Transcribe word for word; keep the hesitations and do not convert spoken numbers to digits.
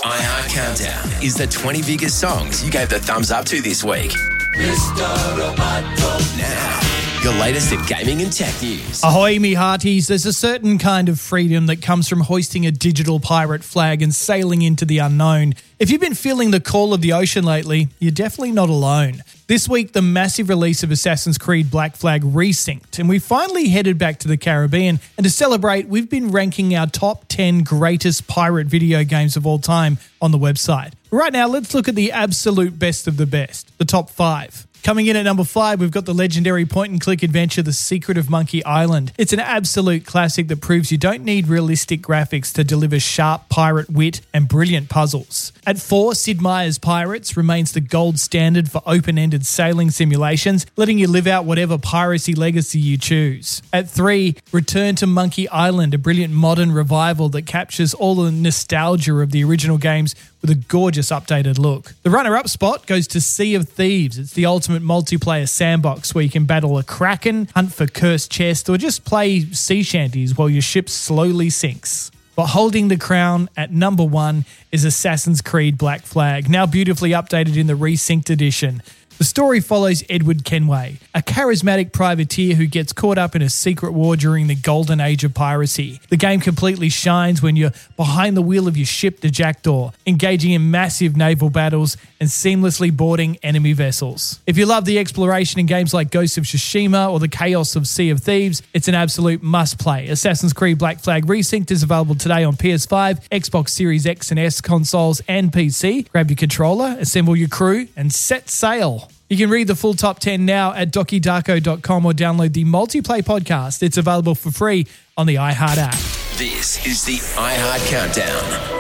iHeart Countdown is the twenty biggest songs you gave the thumbs up to this week. Mister Roboto. Now, your latest in gaming and tech news. Ahoy, me hearties. There's a certain kind of freedom that comes from hoisting a digital pirate flag and sailing into the unknown. If you've been feeling the call of the ocean lately, you're definitely not alone. This week, the massive release of Assassin's Creed Black Flag resynced, and we finally headed back to the Caribbean. And to celebrate, we've been ranking our top ten greatest pirate video games of all time on the website. Right now, let's look at the absolute best of the best, the top five. Coming in at number five, we've got the legendary point-and-click adventure, The Secret of Monkey Island. It's an absolute classic that proves you don't need realistic graphics to deliver sharp pirate wit and brilliant puzzles. At four, Sid Meier's Pirates remains the gold standard for open-ended sailing simulations, letting you live out whatever piracy legacy you choose. At three, Return to Monkey Island, a brilliant modern revival that captures all the nostalgia of the original games with a gorgeous updated look. The runner-up spot goes to Sea of Thieves. It's the ultimate multiplayer sandbox where you can battle a kraken, hunt for cursed chests, or just play sea shanties while your ship slowly sinks. But holding the crown at number one is Assassin's Creed Black Flag, now beautifully updated in the resynced edition. The story follows Edward Kenway, a charismatic privateer who gets caught up in a secret war during the golden age of piracy. The game completely shines when you're behind the wheel of your ship, the Jackdaw, engaging in massive naval battles and seamlessly boarding enemy vessels. If you love the exploration in games like Ghost of Tsushima or the chaos of Sea of Thieves, it's an absolute must-play. Assassin's Creed Black Flag Resynced is available today on P S five, Xbox Series X and S consoles and P C. Grab your controller, assemble your crew, and set sail. You can read the full top ten now at doki darko dot com or download the Multiplay podcast. It's available for free on the iHeart app. This is the iHeart Countdown.